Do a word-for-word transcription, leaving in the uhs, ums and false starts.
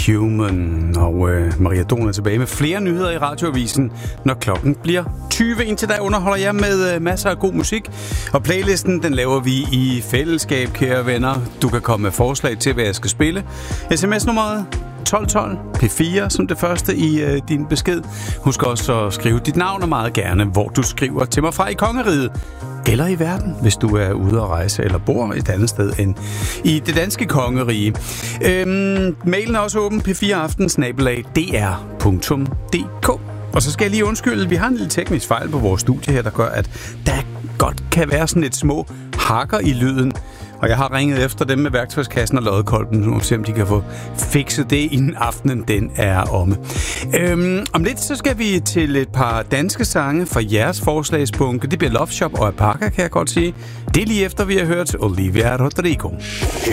Human. Og øh, Maria Don er tilbage med flere nyheder i Radioavisen, når klokken bliver tyve. Indtil da underholder jeg med øh, masser af god musik. Og playlisten, den laver vi i fællesskab, kære venner. Du kan komme med forslag til, hvad jeg skal spille. sms-nummeret tolv tolv P fire som det første i øh, din besked. Husk også at skrive dit navn og meget gerne, hvor du skriver til mig fra i kongeriget. Eller i verden, hvis du er ude at rejse eller bor et andet sted end i det danske kongerige. Øhm, mailen er også åben p fire aften snabel-a d r punktum d k. Og så skal jeg lige undskylde, vi har en lille teknisk fejl på vores studie her, der gør, at der godt kan være sådan lidt små hakker i lyden. Og jeg har ringet efter dem med værktøjskassen og loddekolben, nu se om de kan få fikset det, inden aftenen den er omme. Øhm, om lidt så skal vi til et par danske sange fra jeres forslagsbunke. Det bliver Love Shop og Apaka, kan jeg godt sige. Det er lige efter, vi har hørt Olivia Rodrigo. Det